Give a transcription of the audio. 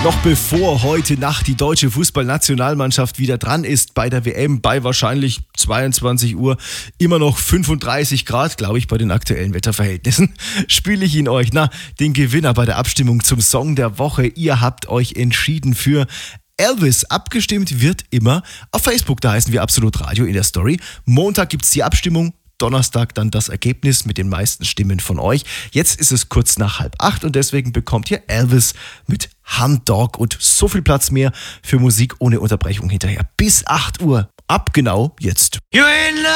Noch bevor heute Nacht die deutsche Fußballnationalmannschaft wieder dran ist bei der WM, bei wahrscheinlich 22 Uhr, immer noch 35 Grad, glaube ich, bei den aktuellen Wetterverhältnissen, spiele ich euch den Gewinner bei der Abstimmung zum Song der Woche. Ihr habt euch entschieden für Elvis. Abgestimmt wird immer auf Facebook, da heißen wir Absolut Radio in der Story. Montag gibt es die Abstimmung. Donnerstag dann das Ergebnis mit den meisten Stimmen von euch. Jetzt ist es kurz nach 7:30 und deswegen bekommt ihr Elvis mit Hound Dog und so viel Platz mehr für Musik ohne Unterbrechung hinterher. Bis 8 Uhr. Ab genau jetzt.